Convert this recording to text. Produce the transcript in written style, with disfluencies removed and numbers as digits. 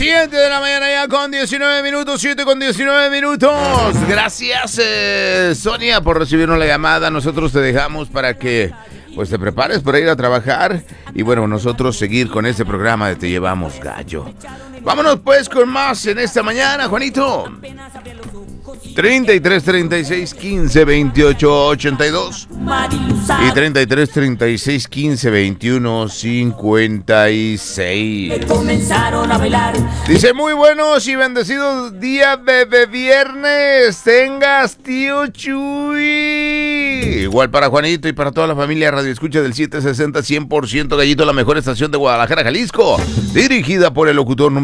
7 de la mañana ya con 19 minutos, 7 con 19 minutos. Gracias, Sonia, por recibirnos la llamada. Nosotros te dejamos para que pues te prepares para ir a trabajar. Y bueno, nosotros seguir con este programa de Te Llevamos Gallo. Vámonos pues con más en esta mañana, Juanito. 33 36 15 28 82 y 33 36 15 21 56. Comenzaron a bailar. Dice: muy buenos y bendecidos días, bebé viernes. Tengas, tío Chuy. Igual para Juanito y para toda la familia Radio Escucha del 760 100% Gallito, la mejor estación de Guadalajara, Jalisco. Dirigida por el locutor